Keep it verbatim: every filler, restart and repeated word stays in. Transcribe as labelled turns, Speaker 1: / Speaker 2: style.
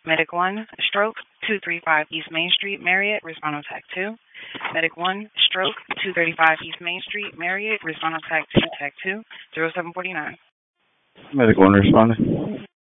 Speaker 1: Medic one, stroke, two thirty-five East Main Street, Marriott, respond on tag two. Medic one, stroke, two thirty-five East Main Street, Marriott, respond on tag two, tag two, zero seven forty-nine.
Speaker 2: Medic one responding.